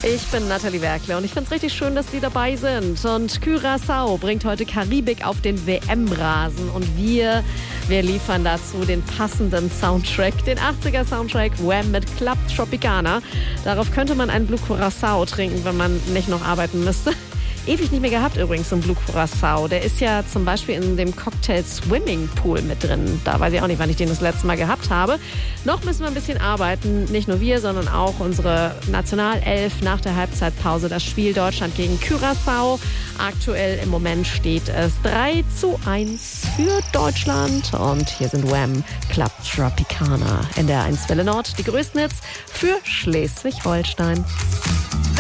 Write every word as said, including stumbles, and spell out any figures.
Ich bin Nathalie Werkle und ich finde es richtig schön, dass Sie dabei sind. Und Curaçao bringt heute Karibik auf den W M-Rasen. Und wir, wir liefern dazu den passenden Soundtrack, den achtziger-Soundtrack Wham! Mit Club Tropicana. Darauf könnte man einen Blue Curaçao trinken, wenn man nicht noch arbeiten müsste. Ewig nicht mehr gehabt übrigens, so ein Blue Curaçao. Der ist ja zum Beispiel in dem Cocktail Swimming Pool mit drin. Da weiß ich auch nicht, wann ich den das letzte Mal gehabt habe. Noch müssen wir ein bisschen arbeiten. Nicht nur wir, sondern auch unsere Nationalelf nach der Halbzeitpause. Das Spiel Deutschland gegen Curaçao. Aktuell im Moment steht es drei zu eins für Deutschland. Und hier sind Wham! Club Tropicana in der eins Welle Nord. Die größten Hits für Schleswig-Holstein.